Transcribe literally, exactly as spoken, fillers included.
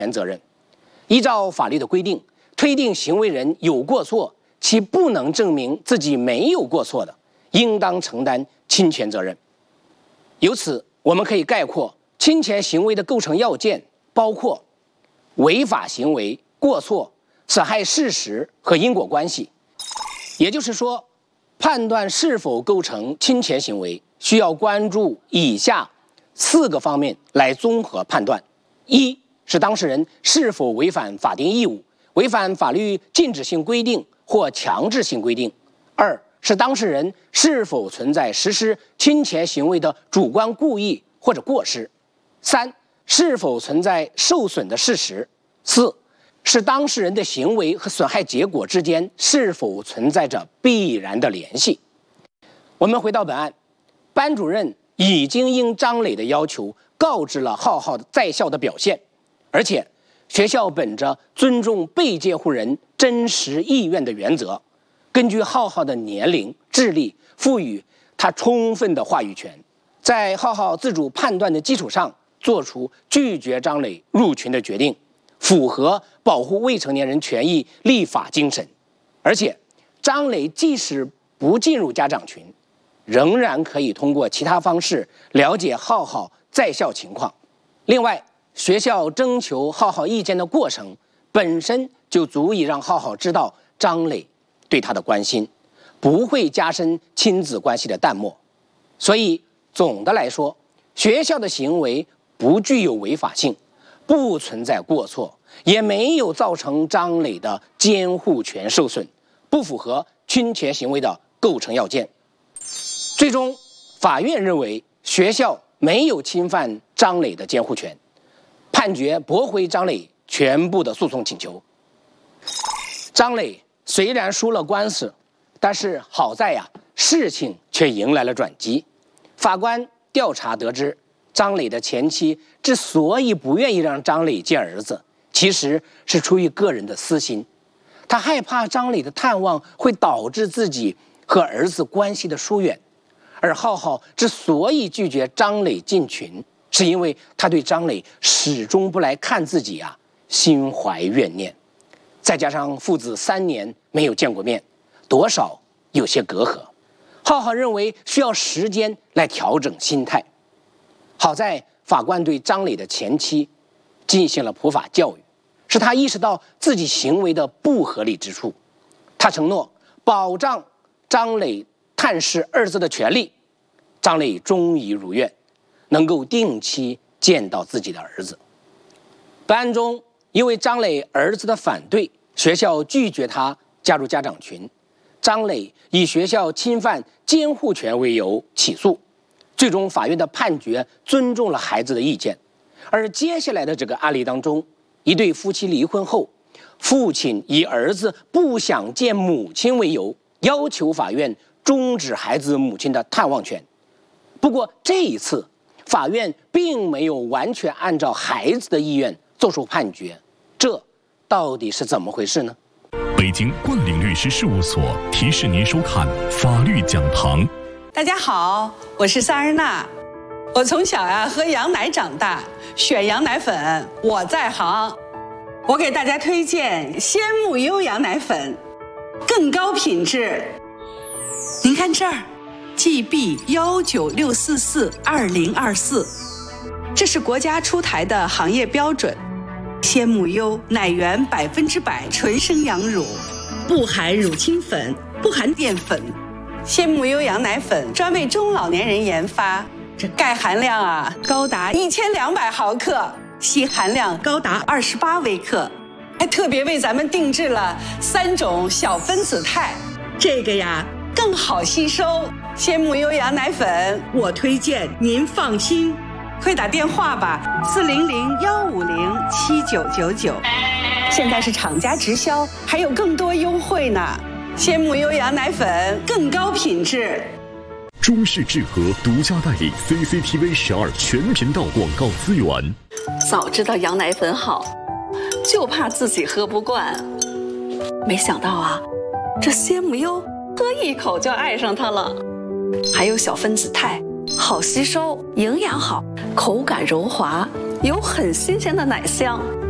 权责任。依照法律的规定，推定行为人有过错，其不能证明自己没有过错的，应当承担侵权责任。由此，我们可以概括侵权行为的构成要件包括违法行为、过错、损害事实和因果关系。也就是说，判断是否构成侵权行为，需要关注以下四个方面来综合判断：一是当事人是否违反法定义务，违反法律禁止性规定或强制性规定；二是当事人是否存在实施侵权行为的主观故意或者过失；三是否存在受损的事实；四是当事人的行为和损害结果之间是否存在着必然的联系。我们回到本案，班主任已经应张磊的要求告知了浩浩在校的表现，而且学校本着尊重被监护人真实意愿的原则，根据浩浩的年龄、智力，赋予他充分的话语权，在浩浩自主判断的基础上，做出拒绝张磊入群的决定，符合保护未成年人权益立法精神。而且，张磊即使不进入家长群，仍然可以通过其他方式了解浩浩在校情况。另外，学校征求浩浩意见的过程本身就足以让浩浩知道张磊对他的关心，不会加深亲子关系的淡漠。所以，总的来说，学校的行为不具有违法性，不存在过错，也没有造成张磊的监护权受损，不符合侵权行为的构成要件。最终，法院认为学校没有侵犯张磊的监护权，判决驳回张磊全部的诉讼请求。张磊虽然输了官司，但是好在呀，事情却迎来了转机。法官调查得知，张磊的前妻之所以不愿意让张磊见儿子，其实是出于个人的私心。他害怕张磊的探望会导致自己和儿子关系的疏远。而浩浩之所以拒绝张磊进群，是因为他对张磊始终不来看自己啊，心怀怨念。再加上父子三年没有见过面，多少有些隔阂。浩浩认为需要时间来调整心态。好在法官对张磊的前妻进行了普法教育，使他意识到自己行为的不合理之处。他承诺保障张磊探视儿子的权利。张磊终于如愿，能够定期见到自己的儿子。本案中，因为张磊儿子的反对，学校拒绝他加入家长群。张磊以学校侵犯监护权为由起诉，最终法院的判决尊重了孩子的意见。而接下来的这个案例当中，一对夫妻离婚后，父亲以儿子不想见母亲为由，要求法院终止孩子母亲的探望权。不过这一次，法院并没有完全按照孩子的意愿作出判决，这到底是怎么回事呢？ 北京冠岭律师事务所提示您收看法律讲堂。 大家好，我是萨日娜。我从小呀喝羊奶长大，选羊奶粉我在行。我给大家推荐鲜木优羊奶粉，更高品质。您看这儿 G B 一九六四四二零二四，这是国家出台的行业标准。鲜木优奶源百分之百纯生羊乳，不含乳清粉，不含淀粉。鲜木优羊奶粉专为中老年人研发，这钙含量啊高达一千两百毫克，硒含量高达二十八微克，还特别为咱们定制了三种小分子肽，这个呀更好吸收。鲜木优羊奶粉，我推荐您放心，快打电话吧，四零零幺五零七九九九。现在是厂家直销，还有更多优惠呢。鲜木优羊奶粉更高品质。 中视智和独家代理 C C T V 十二全频道广告资源。 早知道羊奶粉好，就怕自己喝不惯。没想到啊，这鲜木优喝一口就爱上它了。还有小分子肽，好吸收，营养好，口感柔滑，有很新鲜的奶香。